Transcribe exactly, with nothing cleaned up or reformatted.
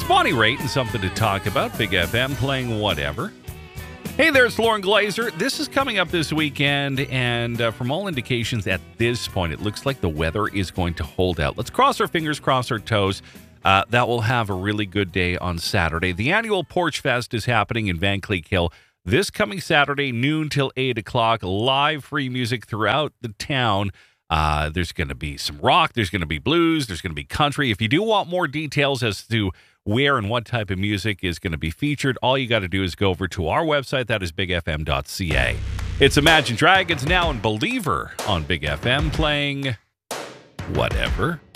Bonnie Raitt and something to talk about. Big F M playing whatever. Hey there, it's Lauren Glazer. This is coming up this weekend, and uh, from all indications at this point, it looks like the weather is going to hold out. Let's cross our fingers, cross our toes. Uh, that will have a really good day on Saturday. The annual Porch Fest is happening in Vankleek Hill this coming Saturday, noon till eight o'clock. Live free music throughout the town. Uh, there's going to be some rock. There's going to be blues. There's going to be country. If you do want more details as to where and what type of music is going to be featured, all you got to do is go over to our website. That is big f m dot c a. It's Imagine Dragons now and Believer on Big F M playing whatever.